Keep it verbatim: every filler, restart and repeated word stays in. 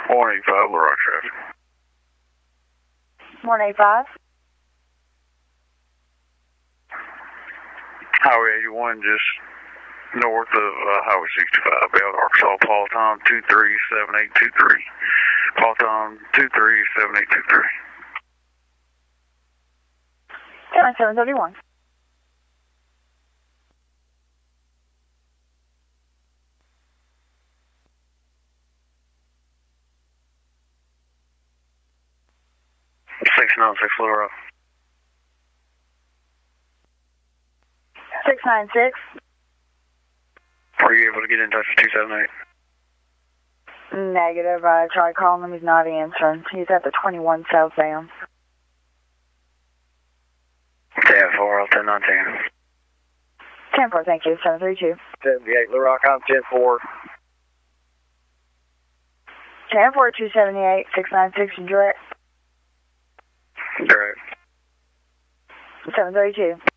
one eighty-five, Little Rock traffic. one eighty-five. Highway eighty-one, just north of uh, Highway sixty-five, Bell, Arkansas, Paul Tom two three seven eight two three. Paul Tom two three seven eight two three. seven thirty-one. six nine six, Little Rock. six nine six. Are you able to get in touch with two seven eight? Negative. I tried calling him. He's not answering. He's at the twenty-one southbound. ten four, L ten nineteen. ten four, thank you. seven three two. seventy-eight, Little Rock, I'm ten four. ten four, two seventy-eight, six nine six, direct. Direct. seven three two.